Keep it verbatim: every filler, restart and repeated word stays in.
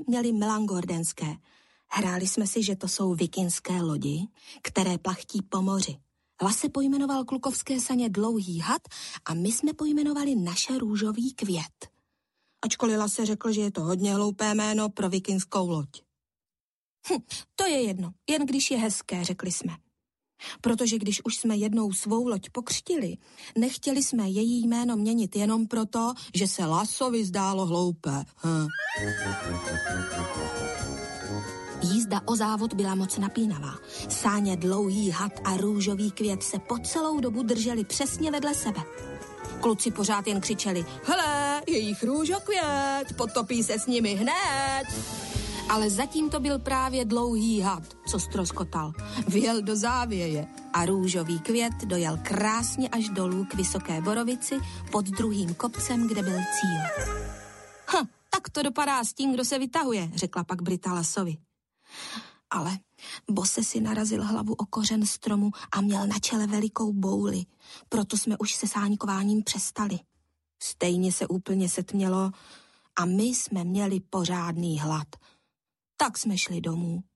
měli melangordenské. Hráli jsme si, že to jsou vikingské lodi, které plachtí po moři. Lase pojmenoval klukovské saně Dlouhý had a my jsme pojmenovali naše Růžový květ. Ačkoliv Lase řekl, že je to hodně hloupé jméno pro vikingskou loď. Hm, to je jedno, jen když je hezké, řekli jsme. Protože když už jsme jednou svou loď pokřtili, nechtěli jsme její jméno měnit jenom proto, že se Lasovi zdálo hloupé. Hm. Jízda o závod byla moc napínavá. Sáně Dlouhý had a Růžový květ se po celou dobu drželi přesně vedle sebe. Kluci pořád jen křičeli: hele, jejich růžokvět, potopí se s nimi hned. Ale zatím to byl právě Dlouhý had, co ztroskotal. Vjel do závěje a Růžový květ dojel krásně až dolů k Vysoké borovici pod druhým kopcem, kde byl cíl. Hm, tak to dopadá s tím, kdo se vytahuje, řekla pak Brita Lasovi. Ale Bose si narazil hlavu o kořen stromu a měl na čele velikou bouli, proto jsme už se sáňkováním přestali. Stejně se úplně setmělo a my jsme měli pořádný hlad. Tak jsme šli domů.